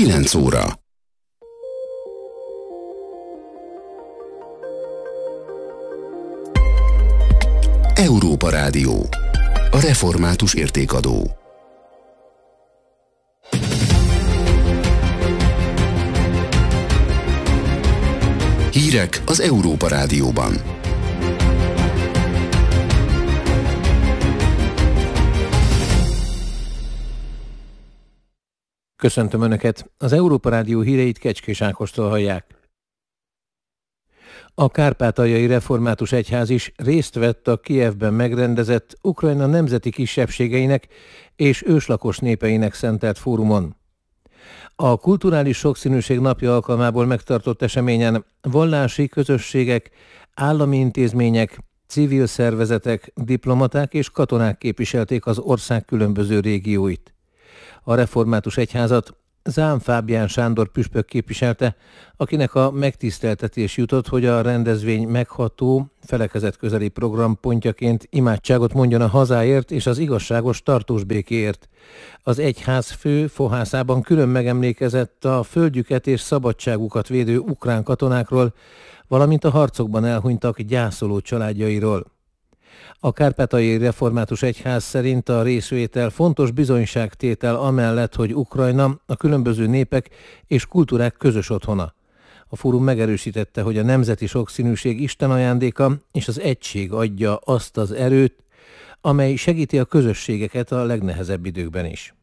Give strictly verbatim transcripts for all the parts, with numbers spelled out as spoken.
kilenc óra. Európa Rádió. A református értékadó. Hírek az Európa Rádióban. Köszöntöm Önöket! Az Európa Rádió híreit Kecskés Ákostól hallják. A Kárpátaljai Református Egyház is részt vett a Kijevben megrendezett Ukrajna nemzeti kisebbségeinek és őslakos népeinek szentelt fórumon. A Kulturális Sokszínűség napja alkalmából megtartott eseményen vallási közösségek, állami intézmények, civil szervezetek, diplomaták és katonák képviselték az ország különböző régióit. A Református Egyházat Zám Fábián Sándor püspök képviselte, akinek a megtiszteltetés jutott, hogy a rendezvény megható, felekezetközeli programpontjaként imádságot mondjon a hazáért és az igazságos tartós békéért. Az egyház fő fohászában külön megemlékezett a földjüket és szabadságukat védő ukrán katonákról, valamint a harcokban elhunytak gyászoló családjairól. A Kárpátaljai Református Egyház szerint a részvétel fontos bizonyságtétel amellett, hogy Ukrajna a különböző népek és kultúrák közös otthona. A fórum megerősítette, hogy a nemzeti sokszínűség Isten ajándéka és az egység adja azt az erőt, amely segíti a közösségeket a legnehezebb időkben is.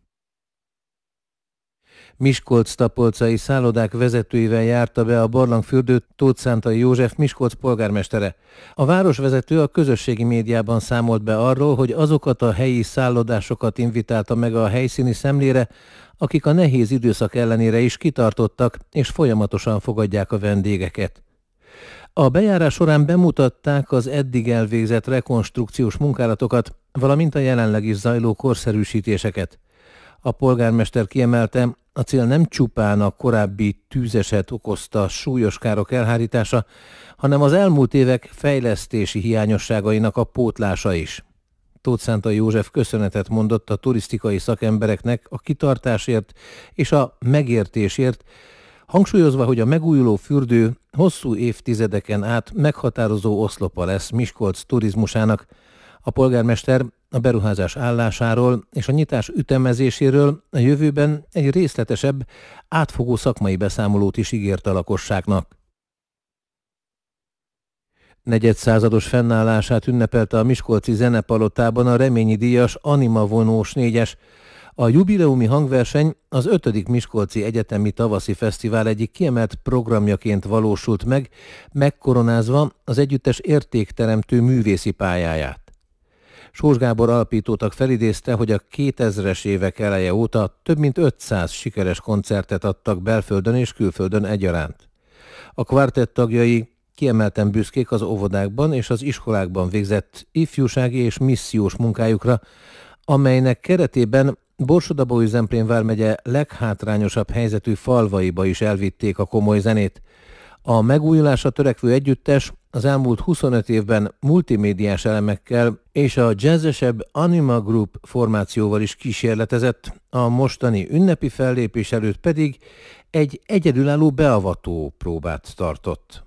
Miskolc-tapolcai szállodák vezetőivel járta be a barlangfürdőt Tóth Szántai József Miskolc polgármestere. A városvezető a közösségi médiában számolt be arról, hogy azokat a helyi szállodásokat invitálta meg a helyszíni szemlére, akik a nehéz időszak ellenére is kitartottak és folyamatosan fogadják a vendégeket. A bejárás során bemutatták az eddig elvégzett rekonstrukciós munkálatokat, valamint a jelenleg is zajló korszerűsítéseket. A polgármester kiemelte, a cél nem csupán a korábbi tűzeset okozta súlyos károk elhárítása, hanem az elmúlt évek fejlesztési hiányosságainak a pótlása is. Tóth Szántai József köszönetet mondott a turisztikai szakembereknek a kitartásért és a megértésért, hangsúlyozva, hogy a megújuló fürdő hosszú évtizedeken át meghatározó oszlopa lesz Miskolc turizmusának. A polgármester a beruházás állásáról és a nyitás ütemezéséről a jövőben egy részletesebb, átfogó szakmai beszámolót is ígért a lakosságnak. Negyedszázados fennállását ünnepelte a miskolci zenepalotában a Reményi díjas Anima vonós négyes. A jubileumi hangverseny az ötödik Miskolci Egyetemi Tavaszi Fesztivál egyik kiemelt programjaként valósult meg, megkoronázva az együttes értékteremtő művészi pályáját. Sós Gábor alapítótag felidézte, hogy a kétezres évek eleje óta több mint ötszáz sikeres koncertet adtak belföldön és külföldön egyaránt. A kvartett tagjai kiemelten büszkék az óvodákban és az iskolákban végzett ifjúsági és missziós munkájukra, amelynek keretében Borsod-Abaúj-Zemplén vármegye leghátrányosabb helyzetű falvaiba is elvitték a komoly zenét. A megújulásra törekvő együttes az elmúlt huszonöt évben multimédiás elemekkel és a jazzesebb Anima Group formációval is kísérletezett, a mostani ünnepi fellépés előtt pedig egy egyedülálló beavató próbát tartott.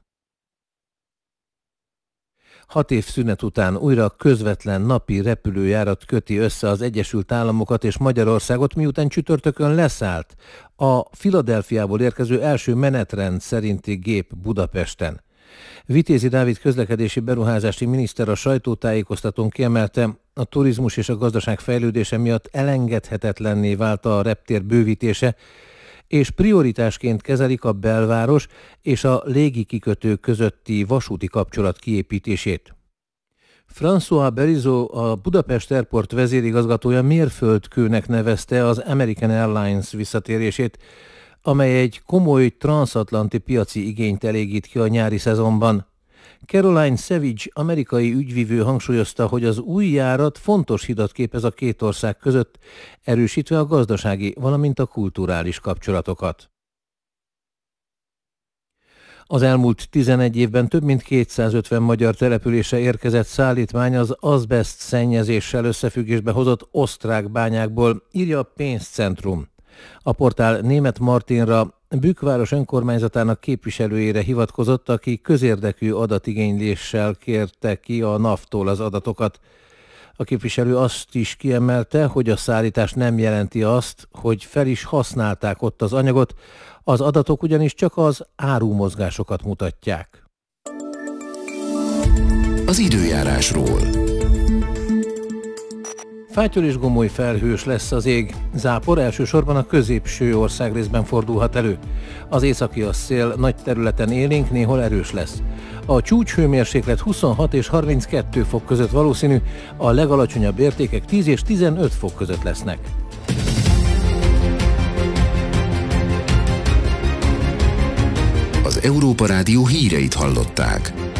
Hat év szünet után újra közvetlen napi repülőjárat köti össze az Egyesült Államokat és Magyarországot, miután csütörtökön leszállt a Philadelphiából érkező első menetrend szerinti gép Budapesten. Vitézi Dávid közlekedési beruházási miniszter a sajtótájékoztatón kiemelte, a turizmus és a gazdaság fejlődése miatt elengedhetetlenné vált a reptér bővítése, és prioritásként kezelik a belváros és a légikikötő közötti vasúti kapcsolat kiépítését. François Berizot, a Budapest Airport vezérigazgatója mérföldkőnek nevezte az American Airlines visszatérését, amely egy komoly transatlanti piaci igényt elégít ki a nyári szezonban. Caroline Savage, amerikai ügyvivő hangsúlyozta, hogy az új járat fontos hidat képez a két ország között, erősítve a gazdasági, valamint a kulturális kapcsolatokat. Az elmúlt tizenegy évben több mint kétszázötven magyar településre érkezett szállítmány az azbeszt szennyezéssel összefüggésbe hozott osztrák bányákból, írja a Pénzcentrum. A portál Németh Martinra, Bükkváros önkormányzatának képviselőjére hivatkozott, aki közérdekű adatigényléssel kérte ki a NAV-tól az adatokat. A képviselő azt is kiemelte, hogy a szállítás nem jelenti azt, hogy fel is használták ott az anyagot, az adatok ugyanis csak az árumozgásokat mutatják. Az időjárásról. Fátyol és gomoly felhős lesz az ég. Zápor elsősorban a középső országrészben fordulhat elő. Az északi a szél nagy területen élénk, néhol erős lesz. A csúcshőmérséklet huszonhat és harminckettő fok között valószínű, a legalacsonyabb értékek tíz és tizenöt fok között lesznek. Az Európa Rádió híreit hallották.